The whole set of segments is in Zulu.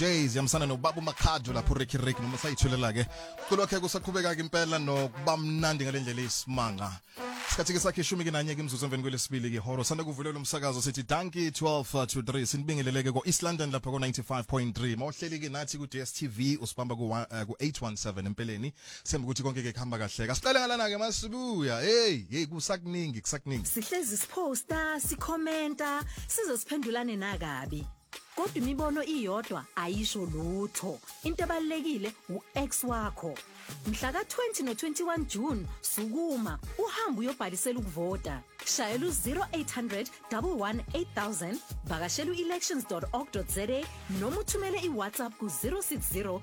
Days yamsana noBaba Makhado lapho Ricky Rick noma sayithulela ke kulokho kusaqhubeka ke impela nokubamnandi ngalendlela isimanga isikhathi ke sakhe 11 ke imzuzu emveni kwelesibili ke horo sanda kuvulela umsakazo sithi Danki 12 to 3 sinibingeleleke ko East London lapha ko 95.3 mawuhleli ke nathi ku DStv usibamba ku 817 empeleni sembe ukuthi konke ke khamba kahle kasiqale ngalana ke masibuya hey kusakuningi sihlezi siposta sikhomenta sizosiphendulane nakabi kodwa imibono iyodwa ayisho lutho into ebalekile uex wakho mhla ka20 no21 June sukuma uhamba uyobhalisela ukuvota shayela u0800 11800 vakashela uelections.org.za noma uthumele iWhatsApp ku 060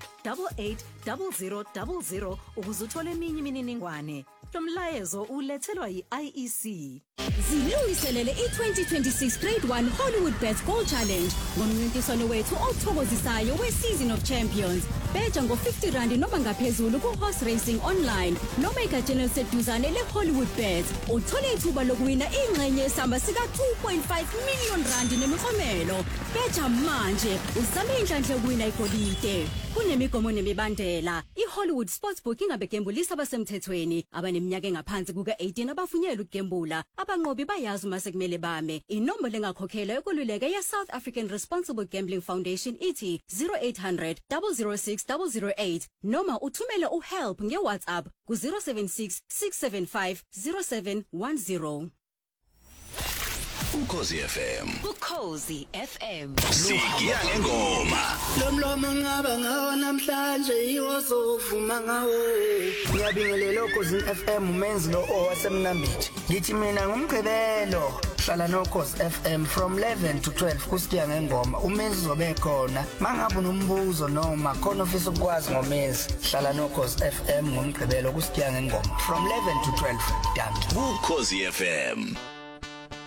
880000 ukuze uthole eminye imininingwane lo mlayezo ulethelwa yiIEC Zilungiselele i2026 Grade 1 Hollywood Bets Goal Challenge ngomncintiswano wethu othokozisayo weSeason of Champions beja ngo50 noma ngaphezulu kuHorse Racing Online noma igajana seduzane leHollywood Bets uthole ithuba lokuwina ingxenye yesamba sika 2.5 million nemiklomelo beja manje usame inhlanhla yokuwina igolide kunemigomo nemibandela iHollywood Sportsbook ingabegembulisa abasemthethweni abaneminyaka engaphansi kuka18 abafunyela ukugembula abanqobi bayazi uma sekumele bame inombolo engakhokhela ukululeka ye-South African Responsible Gambling Foundation ithi 0800 006 008 noma uthumele uhelp ngeWhatsApp ku 076 675 0710 Ukhozi FM Sikia ngengoma Lomlomo ngaba ngawo namhlanje iwozovuma ngawe Ngiyabingelela Ukhozi FM umenzi lo owasemnambithi ngithi mina ngumgqibelo hlala noKhozi FM from 11 to 12 kusikia ngengoma umenzi zobe khona mangabe unombuzo noma khona ofisa ukwazi ngomenzi hlala noKhozi FM ngumgqibelo kusikia ngengoma from 11 to 12 Danki Ukhozi FM